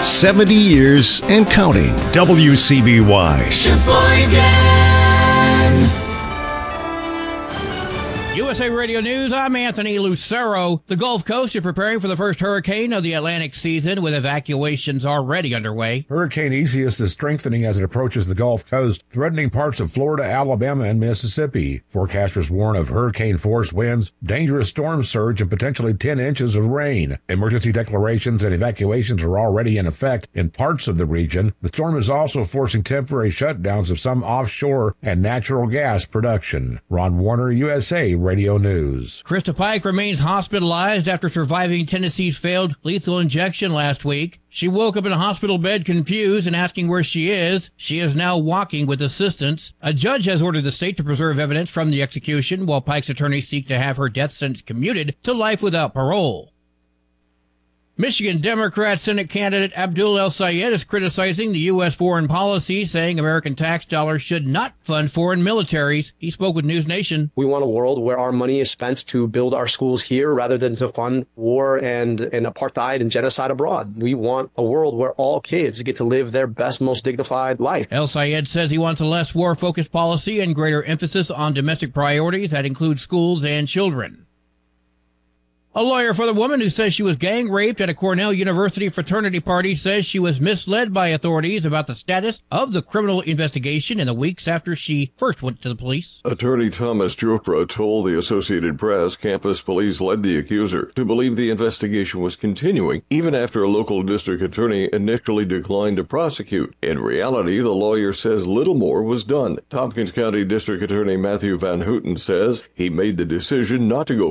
70 years and counting. WCBY. Sheboygan. USA Radio News, I'm Anthony Lucero. The Gulf Coast is preparing for the first hurricane of the Atlantic season, with evacuations already underway. Hurricane Isaias is strengthening as it approaches the Gulf Coast, threatening parts of Florida, Alabama, and Mississippi. Forecasters warn of hurricane-force winds, dangerous storm surge, and potentially 10 inches of rain. Emergency declarations and evacuations are already in effect in parts of the region. The storm is also forcing temporary shutdowns of some offshore and natural gas production. Ron Warner, USA Radio News. Krista Pike remains hospitalized after surviving Tennessee's failed lethal injection last week. She woke up in a hospital bed confused and asking where she is. She is now walking with assistance. A judge has ordered the state to preserve evidence from the execution, while Pike's attorneys seek to have her death sentence commuted to life without parole. Michigan Democrat Senate candidate Abdul El-Sayed is criticizing the U.S. foreign policy, saying American tax dollars should not fund foreign militaries. He spoke with News Nation. We want a world where our money is spent to build our schools here rather than to fund war and apartheid and genocide abroad. We want a world where all kids get to live their best, most dignified life. El-Sayed says he wants a less war-focused policy and greater emphasis on domestic priorities that include schools and children. A lawyer for the woman who says she was gang raped at a Cornell University fraternity party says she was misled by authorities about the status of the criminal investigation in the weeks after she first went to the police. Attorney Thomas Chopra told the Associated Press campus police led the accuser to believe the investigation was continuing even after a local district attorney initially declined to prosecute. In reality, the lawyer says little more was done. Tompkins County District Attorney Matthew Van Houten says he made the decision not to go